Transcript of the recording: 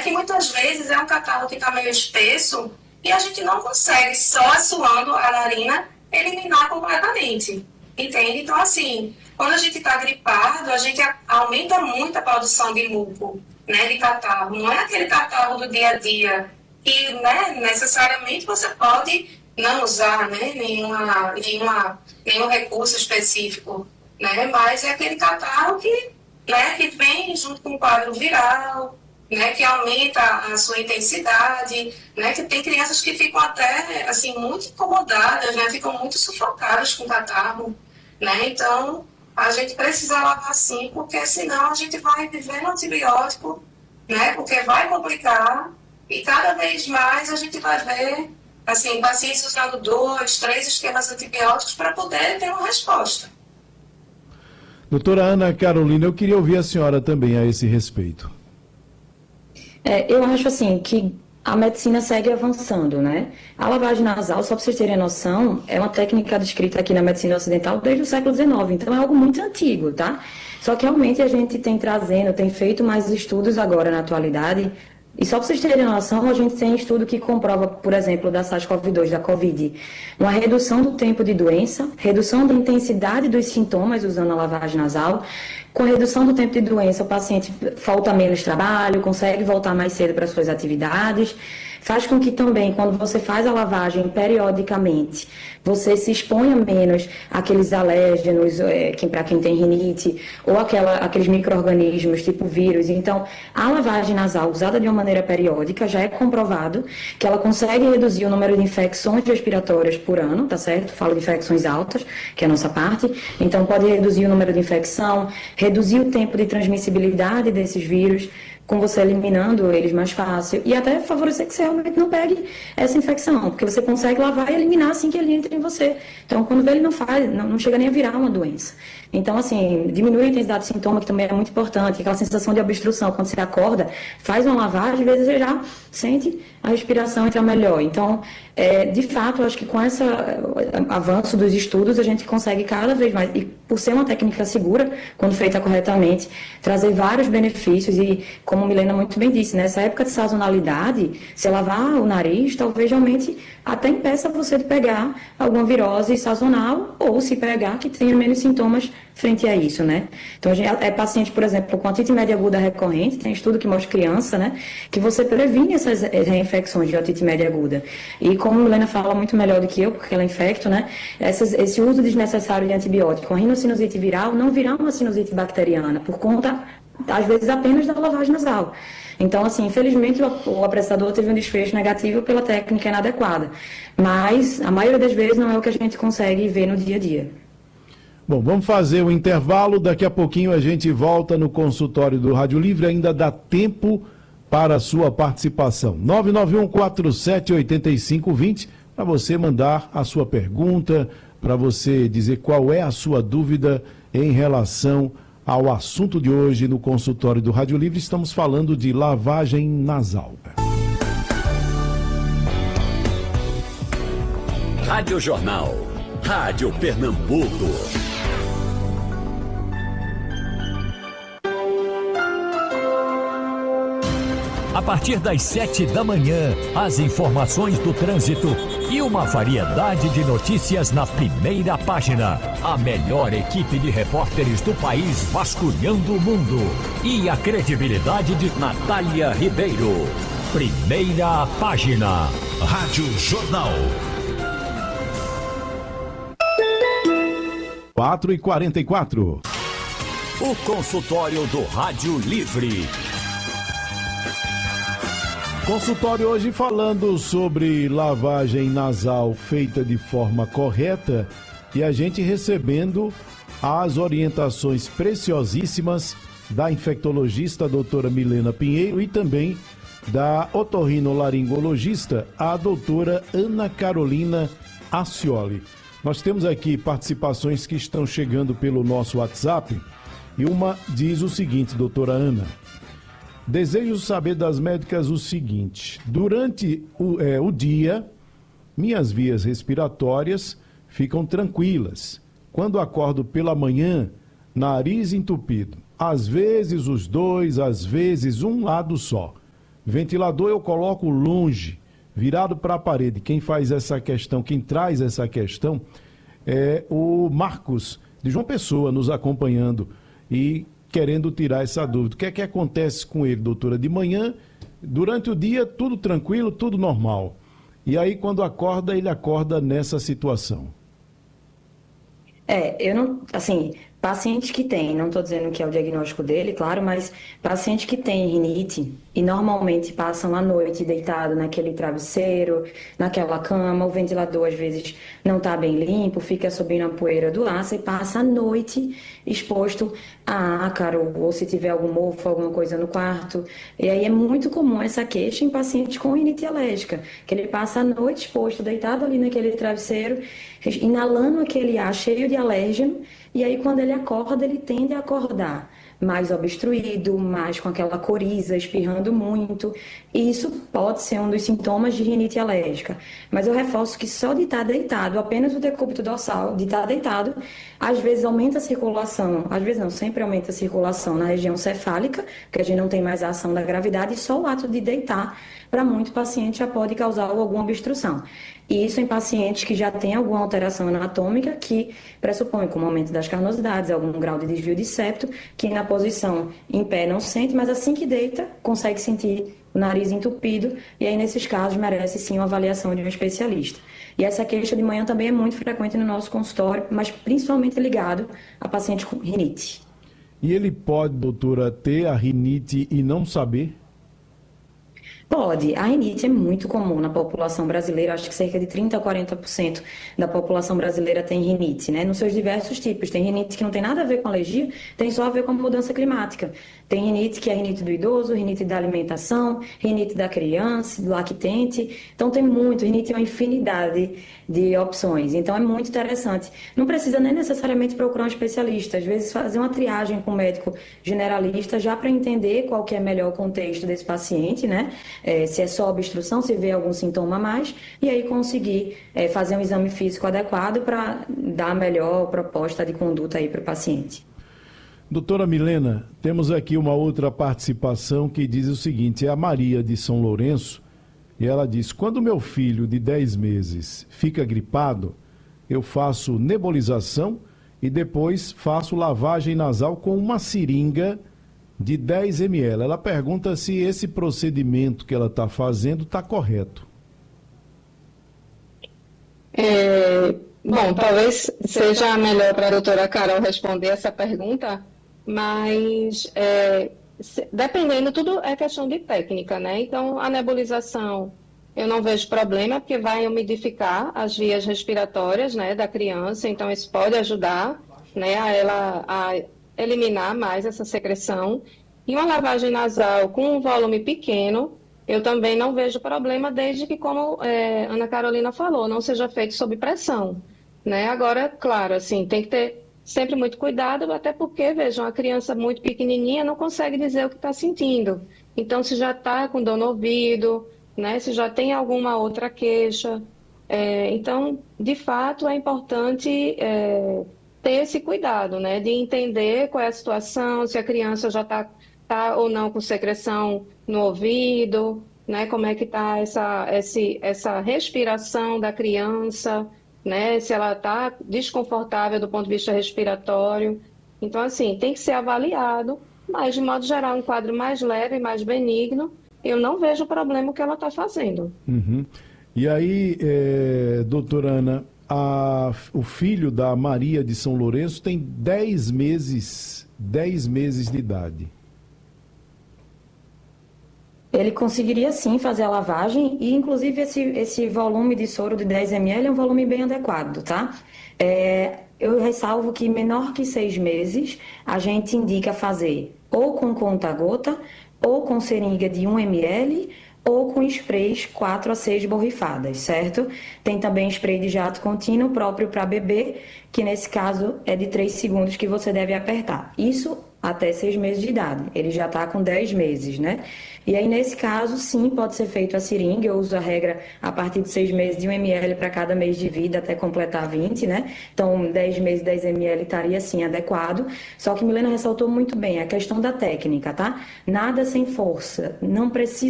Que muitas vezes é um catarro que está meio espesso e a gente não consegue, só assoando a narina, eliminar completamente, entende? Então, assim, quando a gente está gripado, a gente aumenta muito a produção de muco, né, de catarro. Não é aquele catarro do dia a dia que, né, necessariamente você pode não usar, né, nenhum recurso específico, né, mas é aquele catarro que, né, que vem junto com o quadro viral, né, que aumenta a sua intensidade, né, que tem crianças que ficam até, assim, muito incomodadas, né, ficam muito sufocadas com catarro, né, então a gente precisa lavar sim, porque senão a gente vai viver no antibiótico, né, porque vai complicar e cada vez mais a gente vai ver, assim, pacientes usando 2, 3 esquemas antibióticos para poder ter uma resposta. Doutora Ana Carolina, eu queria ouvir a senhora também a esse respeito. Eu acho assim que a medicina segue avançando, né? A lavagem nasal, só para vocês terem noção, é uma técnica descrita aqui na medicina ocidental desde o século XIX, então é algo muito antigo, tá? Só que realmente a gente tem feito mais estudos agora na atualidade. E só para vocês terem noção, a gente tem estudo que comprova, por exemplo, da SARS-CoV-2, da COVID, uma redução do tempo de doença, redução da intensidade dos sintomas usando a lavagem nasal. Com a redução do tempo de doença, o paciente falta menos trabalho, consegue voltar mais cedo para suas atividades. Faz com que também, quando você faz a lavagem periodicamente, você se exponha menos àqueles alérgenos, para quem tem rinite, ou aqueles micro-organismos tipo vírus. Então, a lavagem nasal usada de uma maneira periódica já é comprovado que ela consegue reduzir o número de infecções respiratórias por ano, tá certo? Falo de infecções altas, que é a nossa parte. Então, pode reduzir o número de infecção, reduzir o tempo de transmissibilidade desses vírus, com você eliminando eles mais fácil, e até favorecer que você realmente não pegue essa infecção, porque você consegue lavar e eliminar assim que ele entra em você. Então, quando ele não chega nem a virar uma doença. Então, assim, diminui a intensidade do sintoma, que também é muito importante, aquela sensação de obstrução, quando você acorda, faz uma lavagem, às vezes você já sente a respiração entrar melhor. Então, de fato, eu acho que com esse avanço dos estudos, a gente consegue cada vez mais, e por ser uma técnica segura, quando feita corretamente, trazer vários benefícios, e como a Milena muito bem disse, nessa época de sazonalidade, se lavar o nariz, talvez realmente até impeça você de pegar alguma virose sazonal, ou se pegar, que tenha menos sintomas frente a isso, né? Então, a gente paciente, por exemplo, com otite média aguda recorrente, tem estudo que mostra criança, né, que você previne essas reinfecções de otite média aguda. E como a Milena fala muito melhor do que eu, porque ela é infecto, né, esse uso desnecessário de antibiótico com rinocinusite viral não virá uma sinusite bacteriana, por conta, às vezes, apenas da lavagem nasal. Então, assim, infelizmente, o apressador teve um desfecho negativo pela técnica inadequada. Mas, a maioria das vezes, não é o que a gente consegue ver no dia a dia. Bom, vamos fazer o intervalo. Daqui a pouquinho a gente volta no consultório do Rádio Livre. Ainda dá tempo para a sua participação. 991-47-8520, para você mandar a sua pergunta, para você dizer qual é a sua dúvida em relação ao assunto de hoje no consultório do Rádio Livre. Estamos falando de lavagem nasal. Rádio Jornal, Rádio Pernambuco. A partir das 7 da manhã, as informações do trânsito e uma variedade de notícias na primeira página. A melhor equipe de repórteres do país vasculhando o mundo. E a credibilidade de Natália Ribeiro. Primeira página. Rádio Jornal. 4h44. O consultório do Rádio Livre. Consultório hoje falando sobre lavagem nasal feita de forma correta e a gente recebendo as orientações preciosíssimas da infectologista doutora Milena Pinheiro e também da otorrinolaringologista, a doutora Ana Carolina Ascioli. Nós temos aqui participações que estão chegando pelo nosso WhatsApp e uma diz o seguinte, doutora Ana: desejo saber das médicas o seguinte: durante o dia, minhas vias respiratórias ficam tranquilas. Quando acordo pela manhã, nariz entupido. Às vezes os dois, às vezes um lado só. Ventilador eu coloco longe, virado para a parede. Quem faz essa questão, quem traz essa questão é o Marcos, de João Pessoa, nos acompanhando e querendo tirar essa dúvida. O que é que acontece com ele, doutora? De manhã, durante o dia, tudo tranquilo, tudo normal. E aí, quando acorda, ele acorda nessa situação. Eu não, assim, paciente que tem, não estou dizendo que é o diagnóstico dele, claro, mas paciente que tem rinite e normalmente passam a noite deitado naquele travesseiro, naquela cama, o ventilador às vezes não está bem limpo, fica subindo a poeira do ar, você passa a noite exposto a ácaro, ou se tiver algum mofo, alguma coisa no quarto. E aí é muito comum essa queixa em pacientes com rinite alérgica, que ele passa a noite exposto, deitado ali naquele travesseiro, inalando aquele ar cheio de alérgeno, e aí quando ele acorda, ele tende a acordar mais obstruído, mais com aquela coriza, espirrando muito. E isso pode ser um dos sintomas de rinite alérgica. Mas eu reforço que só de estar deitado, apenas o decúbito dorsal, de estar deitado, às vezes aumenta a circulação, às vezes não, sempre aumenta a circulação na região cefálica, porque a gente não tem mais a ação da gravidade, e só o ato de deitar, para muito paciente, já pode causar alguma obstrução. E isso em pacientes que já têm alguma alteração anatômica que pressupõe, como aumento das carnosidades, algum grau de desvio de septo, que na posição em pé não sente, mas assim que deita, consegue sentir o nariz entupido, e aí nesses casos merece sim uma avaliação de um especialista. E essa queixa de manhã também é muito frequente no nosso consultório, mas principalmente ligado a pacientes com rinite. E ele pode, doutora, ter a rinite e não saber? Pode. A rinite é muito comum na população brasileira, acho que cerca de 30% a 40% da população brasileira tem rinite, né? Nos seus diversos tipos. Tem rinite que não tem nada a ver com alergia, tem só a ver com a mudança climática. Tem rinite que é rinite do idoso, rinite da alimentação, rinite da criança, do lactente. Então tem muito, rinite é uma infinidade de opções. Então é muito interessante. Não precisa nem necessariamente procurar um especialista, às vezes fazer uma triagem com o médico generalista já para entender qual que é melhor o contexto desse paciente, né? Se é só obstrução, se vê algum sintoma a mais, e aí conseguir fazer um exame físico adequado para dar a melhor proposta de conduta aí para o paciente. Doutora Milena, temos aqui uma outra participação que diz o seguinte, é a Maria de São Lourenço, e ela diz, quando meu filho de 10 meses fica gripado, eu faço nebulização e depois faço lavagem nasal com uma seringa de 10 ml. Ela pergunta se esse procedimento que ela está fazendo está correto. Bom, talvez seja melhor para a doutora Carol responder essa pergunta, mas dependendo, tudo é questão de técnica, né? Então, a nebulização, eu não vejo problema, porque vai umidificar as vias respiratórias, né, da criança, então isso pode ajudar, né, a ela a eliminar mais essa secreção. E uma lavagem nasal com um volume pequeno, eu também não vejo problema, desde que, como Ana Carolina falou, não seja feito sob pressão, né? Agora, claro, assim, tem que ter sempre muito cuidado, até porque, vejam, a criança muito pequenininha não consegue dizer o que está sentindo. Então, se já está com dor no ouvido, né, se já tem alguma outra queixa. Então, de fato, é importante ter esse cuidado, né, de entender qual é a situação, se a criança já está ou não com secreção no ouvido, né, como é que está essa respiração da criança, né, se ela está desconfortável do ponto de vista respiratório. Então, assim, tem que ser avaliado, mas, de modo geral, um quadro mais leve, mais benigno, eu não vejo o problema que ela está fazendo. Uhum. E aí, doutora Ana, o filho da Maria de São Lourenço tem 10 meses de idade. Ele conseguiria sim fazer a lavagem e inclusive esse volume de soro de 10 ml é um volume bem adequado, tá? Eu ressalvo que menor que 6 meses a gente indica fazer ou com conta-gota ou com seringa de 1 ml ou com sprays 4 a 6 borrifadas, certo? Tem também spray de jato contínuo próprio para bebê, que nesse caso é de 3 segundos que você deve apertar. Isso até 6 meses de idade, ele já está com 10 meses, né? E aí, nesse caso, sim, pode ser feito a seringa. Eu uso a regra a partir de 6 meses de 1 ml para cada mês de vida até completar 20, né? Então, 10 meses, 10 ml estaria, sim, adequado. Só que Milena ressaltou muito bem a questão da técnica, tá? Nada sem força. Não precisa